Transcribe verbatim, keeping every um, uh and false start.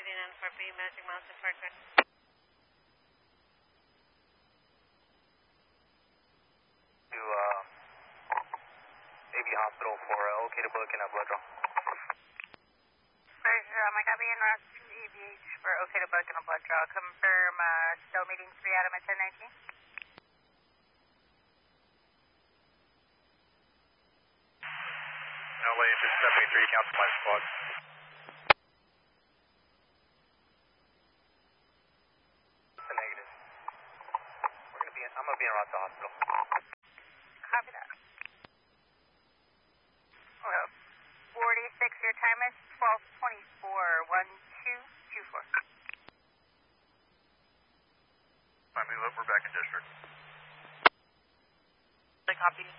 eighty-nine four B, Magic Mountain Parkway. To uh, A B Hospital for uh, okay to book and a blood draw. Roger, um, I got being route to E B H for okay to book and a blood draw. Confirm uh, still meeting three Adam at ten nineteen. No lane, just stepping three, cancel my squad. It's a negative. We're gonna be in, I'm gonna be in route to hospital. Copy that. Well, forty-six, your time is twelve twenty-four, one two two four. I move up, we're back in district. Copy.